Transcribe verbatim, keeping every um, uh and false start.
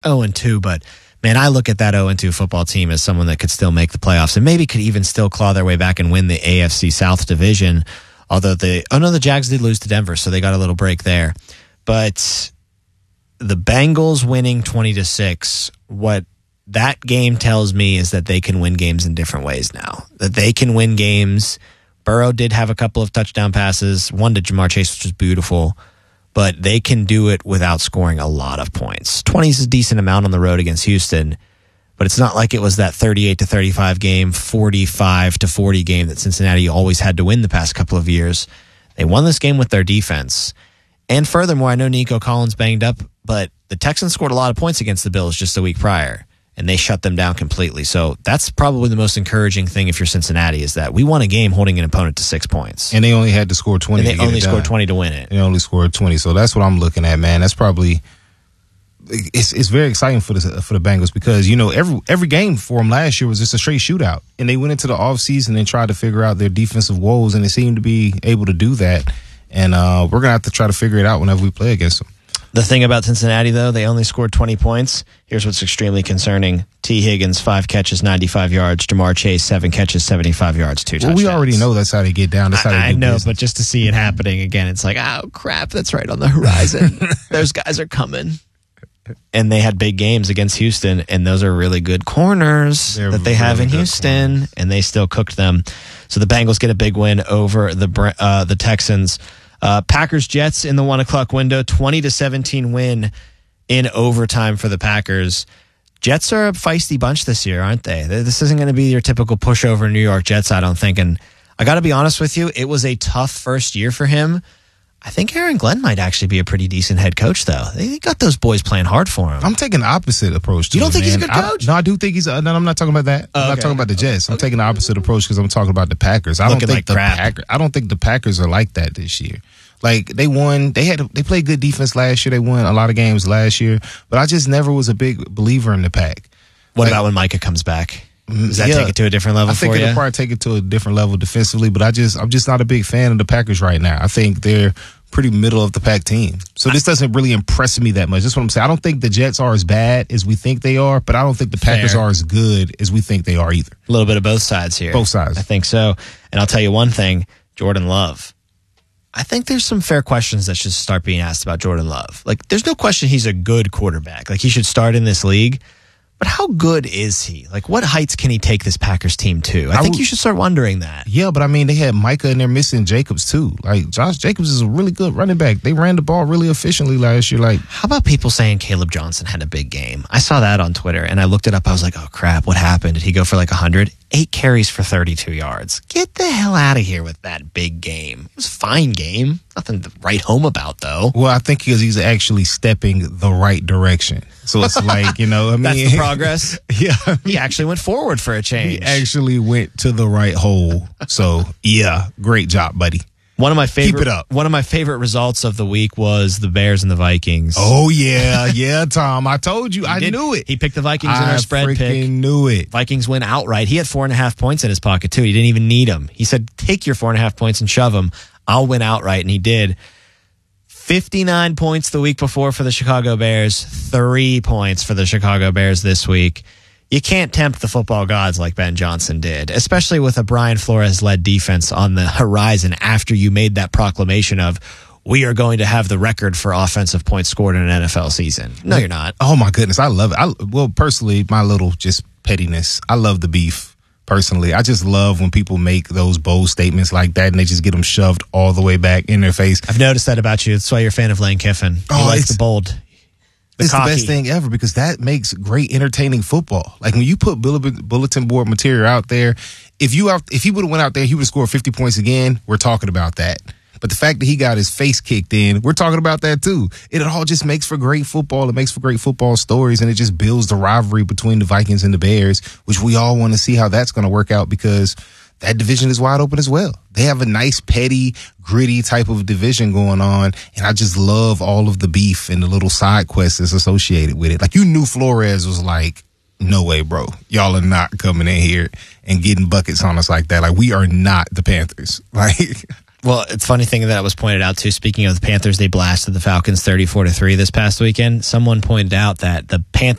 oh and two, but man, I look at that oh and two football team as someone that could still make the playoffs and maybe could even still claw their way back and win the A F C South division. Although the oh no, the Jags did lose to Denver, so they got a little break there. But the Bengals winning twenty to six, what that game tells me is that they can win games in different ways now. That they can win games. Burrow did have a couple of touchdown passes, one to Jamar Chase, which was beautiful. But they can do it without scoring a lot of points. twenty is a decent amount on the road against Houston, but it's not like it was that thirty-eight to thirty-five game, forty-five to forty game that Cincinnati always had to win the past couple of years. They won this game with their defense. And furthermore, I know Nico Collins banged up, but the Texans scored a lot of points against the Bills just a week prior, and they shut them down completely. So that's probably the most encouraging thing if you're Cincinnati, is that we won a game holding an opponent to six points. And they only had to score twenty. And they only scored twenty to win it. They only scored twenty. So that's what I'm looking at, man. That's probably it's it's very exciting for the for the Bengals because, you know, every every game for them last year was just a straight shootout. And they went into the offseason and tried to figure out their defensive woes, and they seemed to be able to do that. And uh, we're going to have to try to figure it out whenever we play against them. The thing about Cincinnati, though, they only scored twenty points. Here's what's extremely concerning. T. Higgins, five catches, ninety-five yards. Jamar Chase, seven catches, seventy-five yards, two touchdowns. Well, we already know that's how they get down. That's how they I, do I know, business. but just to see it happening again, it's like, oh, crap, that's right on the horizon. Those guys are coming. And they had big games against Houston, and those are really good corners They're that they have really in good Houston, corners. and they still cooked them. So the Bengals get a big win over the Br- uh, the Texans. Uh, Packers-Jets in the one o'clock window, twenty to seventeen win in overtime for the Packers. Jets are a feisty bunch this year, aren't they? This isn't going to be your typical pushover New York Jets, I don't think. And I got to be honest with you, it was a tough first year for him. I think Aaron Glenn might actually be a pretty decent head coach, though. They got those boys playing hard for him. I'm taking the opposite approach to You don't it, think he's a man. good coach? I, no, I do think he's a, no, I'm not talking about that. Oh, I'm not okay. talking about the Jets. I'm taking the opposite approach because I'm talking about the Packers. I don't Looking think like the crap. Packers I don't think the Packers are like that this year. Like, they won, they had they played good defense last year. They won a lot of games last year, but I just never was a big believer in the Pack. What Like, about when Micah comes back? Does that yeah, take it to a different level I think for you? it'll probably take it to a different level defensively, but I just I'm just not a big fan of the Packers right now. I think they're pretty middle of the pack team. So this doesn't really impress me that much. That's what I'm saying. I don't think the Jets are as bad as we think they are, but I don't think the Packers Fair. are as good as we think they are either. A little bit of both sides here. Both sides. I think so. And I'll tell you one thing, Jordan Love. I think there's some fair questions that should start being asked about Jordan Love. Like, there's no question he's a good quarterback. Like, he should start in this league. But how good is he? Like, what heights can he take this Packers team to? I, I think would- you should start wondering that. Yeah, but I mean, they had Micah and they're missing Jacobs too. Like, Josh Jacobs is a really good running back. They ran the ball really efficiently last year. Like, How about people saying Caleb Johnson had a big game? I saw that on Twitter, and I looked it up. I was like, oh, crap, what happened? Did he go for like one hundred? Eight carries for thirty-two yards. Get the hell out of here with that big game. It was a fine game. Nothing to write home about, though. well, I think because he's actually stepping the right direction. So it's like, you know, I mean, That's the progress. yeah, I mean, He actually went forward for a change. he actually went to the right hole. So yeah, great job, buddy. One of my favorite, it up. One of my favorite results of the week was the Bears and the Vikings. Oh yeah, yeah, Tom. I told you, I Did- knew it. He picked the Vikings in I our spread freaking pick. knew it. Vikings win outright. He had four and a half points in his pocket, too. He didn't even need them. He said, take your four and a half points and shove them. I'll win outright, and he did. fifty-nine points the week before for the Chicago Bears, three points for the Chicago Bears this week. You can't tempt the football gods like Ben Johnson did, especially with a Brian Flores-led defense on the horizon after you made that proclamation of, we are going to have the record for offensive points scored in an N F L season. No, you're not. Oh my goodness, I love it. I, well, personally, my little just pettiness. I love the beef. Personally, I just love when people make those bold statements like that and they just get them shoved all the way back in their face. I've noticed that about you. That's why you're a fan of Lane Kiffin. You Oh, like it's- the bold. The It's cocky. the best thing ever because that makes great entertaining football. Like when you put bulletin bulletin board material out there, if you out, if he would have went out there, he would have scored fifty points again. We're talking about that. But the fact that he got his face kicked in, we're talking about that too. It all just makes for great football. It makes for great football stories, and it just builds the rivalry between the Vikings and the Bears, which we all want to see how that's going to work out because that division is wide open as well. They have a nice, petty, gritty type of division going on, and I just love all of the beef and the little side quests that's associated with it. Like, you knew Flores was like, no way, bro. Y'all are not coming in here and getting buckets on us like that. Like, we are not the Panthers. Like, Well, it's a funny thing that was pointed out too. Speaking of the Panthers, they blasted the Falcons thirty-four to three this past weekend. Someone pointed out that the Panthers